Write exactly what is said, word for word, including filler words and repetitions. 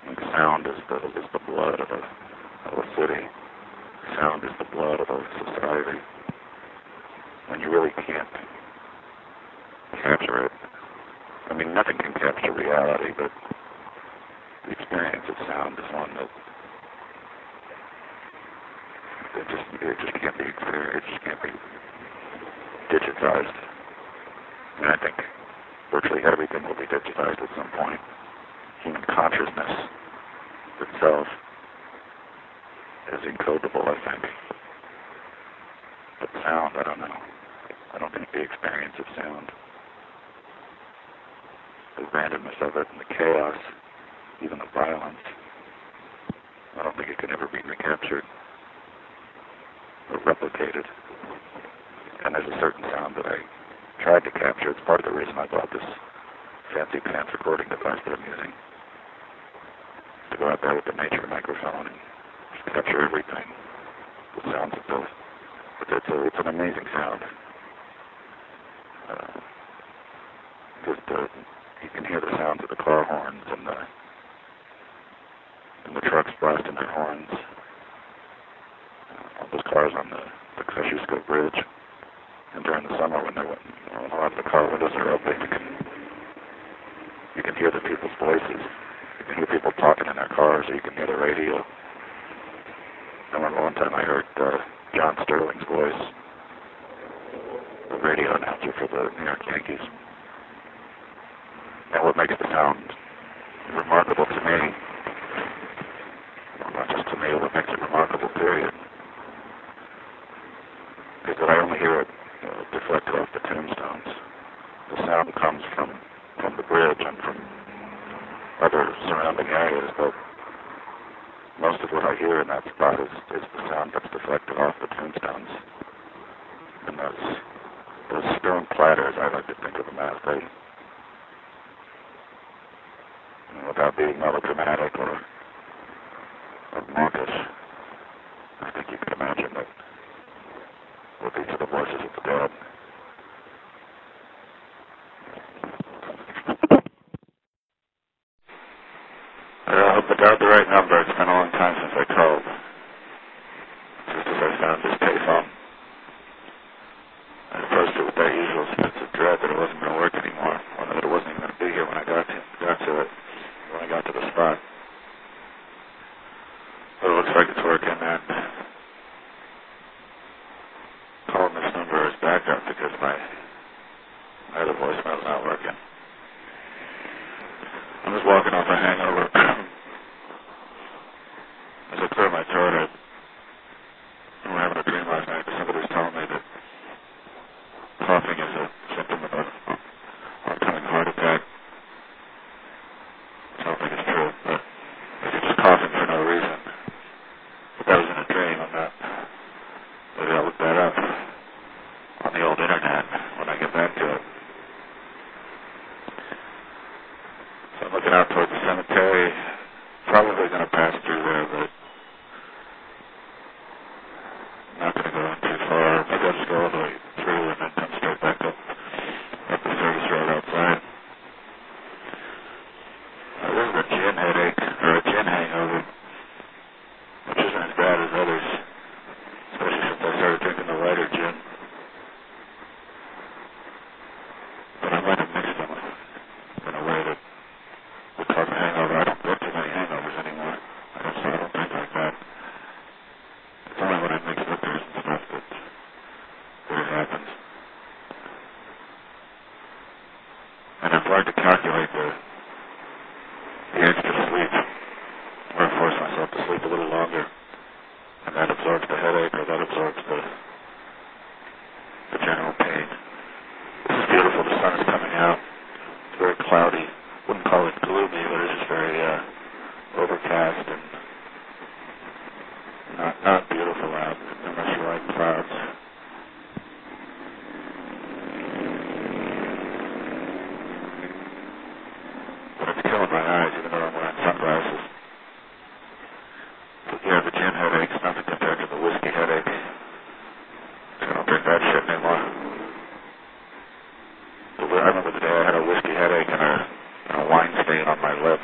Like sound is the is the blood of a of a city. Sound is the blood of a society. And you really can't capture it. I mean, nothing can capture reality, but the experience of sound is one that it just it just can't be experienced. It just can't be digitized. And I think virtually everything will be digitized at some point. Human consciousness itself is encodable, I think. But sound, I don't know. I don't think the experience of sound, the randomness of it and the chaos, even the violence, I don't think it could ever be recaptured or replicated. And there's a certain sound that I tried to capture. It's part of the reason I bought this fancy pants recording device that I'm using. To go out there with the nature microphone and just capture everything. The sounds of those. But it's, a, it's an amazing sound. Uh, just uh, you can hear the sounds of the car horns and the and the trucks blasting their horns. Uh, all those cars on the, the Kosciuszko Bridge. And during the summer when, when a lot of the car windows are open, you can, you can hear the people's voices. You can hear people talking in their cars, or you can hear the radio. I remember one time I heard uh, John Sterling's voice, the radio announcer for the New York Yankees. And what makes the sound remarkable to me, well, not just to me, what makes it remarkable, period, is that I only hear it uh, deflected off the tombstones. The sound comes from, from the bridge and from other surrounding areas, but most of what I hear in that spot is, is the sound that's deflected off the tombstones. And those, those stone platters, I like to think of them as, they, you know, without being melodramatic or, or mawkish, I think you can imagine that with each of the voices of the dead. I hope I dialed the right number. It's been a long time since I called. Just as I found this payphone. I approached it with that usual sense of dread that it wasn't going to work anymore, or that it wasn't even going to be here when I got to, got to it, when I got to the spot. But it looks like it's working, and calling this number as backup because my, my other voicemail is not working. I'm just walking off a hangover. As I clear my throat, I, we were having a dream last night. Somebody was telling me that coughing is a symptom of an oncoming heart attack. I don't think it's true, but if you're just coughing for no reason, but that was in a dream. I'm not. Maybe I'll look that up on the old internet when I get back to it. So I'm looking out towards the cemetery. Probably going to pass through there, but not going to go in too far. Maybe I'll just go all the way through and then come straight back up, up the service road outside. Uh, this is a gin headache, or a gin hangover, which isn't as bad as others, especially since I started drinking the lighter gin. But I might have mixed them in a way that would cause a hangover. I don't get too many hangovers anymore. I don't, so I don't think like that. It's only when I mix liquors and stuff that, that it happens. And I've tried to calculate the, the extra sleep, or force myself to sleep a little longer, and that absorbs the headache, or that absorbs the, the general pain. This is beautiful. The sun is coming out. It's very cloudy. Wouldn't call it gloomy, but it's just very uh, overcast and not not beautiful out.